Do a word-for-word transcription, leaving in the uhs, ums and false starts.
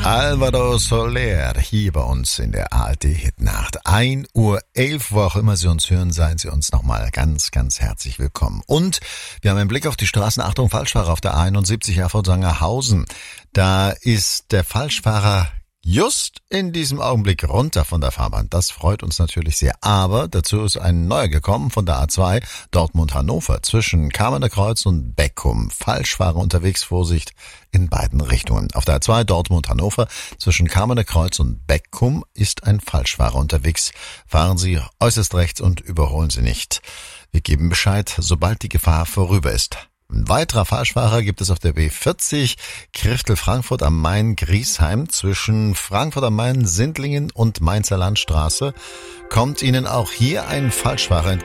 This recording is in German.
Alvaro Soler hier bei uns in der A R D-Hitnacht. ein Uhr elf, wo auch immer Sie uns hören, seien Sie uns nochmal ganz, ganz herzlich willkommen. Und wir haben einen Blick auf die Straßen. Achtung, Falschfahrer auf der einundsiebzig A V Sangerhausen. Da ist der Falschfahrer just in diesem Augenblick runter von der Fahrbahn. Das freut uns natürlich sehr. Aber dazu ist ein neuer gekommen von der A zwei Dortmund-Hannover zwischen Kamener Kreuz und Beckum. Falschfahrer unterwegs, Vorsicht in beiden Richtungen. Auf der A zwei Dortmund-Hannover zwischen Kamener Kreuz und Beckum ist ein Falschfahrer unterwegs. Fahren Sie äußerst rechts und überholen Sie nicht. Wir geben Bescheid, sobald die Gefahr vorüber ist. Ein weiterer Falschfahrer gibt es auf der B vierzig Kriftel-Frankfurt am Main-Griesheim zwischen Frankfurt am Main, Sindlingen und Mainzer Landstraße. Kommt Ihnen auch hier ein Falschfahrer entgegen?